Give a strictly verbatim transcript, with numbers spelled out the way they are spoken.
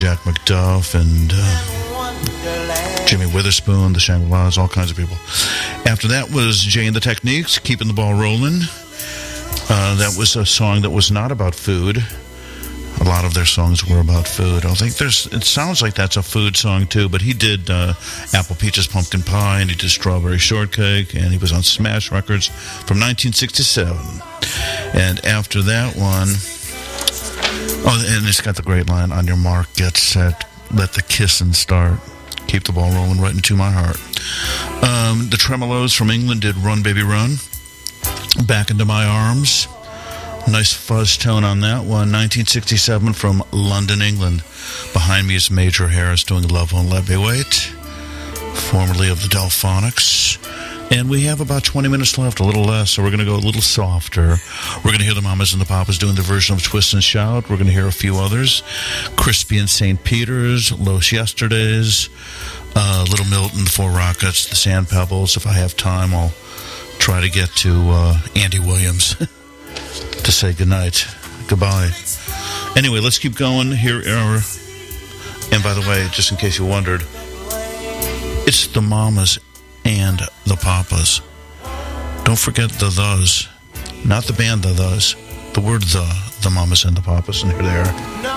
Jack McDuff and uh, Jimmy Witherspoon, the Shangri-Las, all kinds of people. After that was Jay and the Techniques, Keeping the Ball Rolling. Uh, that was a song that was not about food. A lot of their songs were about food. I think there's. It sounds like that's a food song too. But he did uh, Apple Peaches Pumpkin Pie, and he did Strawberry Shortcake, and he was on Smash Records from nineteen sixty-seven. And after that one, oh, and it's got the great line: "On your mark, get set, let the kissing start, keep the ball rolling right into my heart." Um, the Tremolos from England did "Run Baby Run," "Back into My Arms." Nice fuzz tone on that one. nineteen sixty-seven from London, England. Behind me is Major Harris doing Love Won't Let Me Wait, formerly of the Delphonics. And we have about twenty minutes left, a little less, so we're going to go a little softer. We're going to hear the Mamas and the Papas doing the version of Twist and Shout. We're going to hear a few others. Crispy and Saint Peter's, Los Yesterdays, uh, Little Milton, the Four Rockets, the Sand Pebbles. If I have time, I'll try to get to uh, Andy Williams to say goodnight, goodbye. Anyway, let's keep going. Here are, and by the way, just in case you wondered, it's the Mamas and the Papas. Don't forget the thes, not the band the thes, the word the, the Mamas and the Papas, and here they are.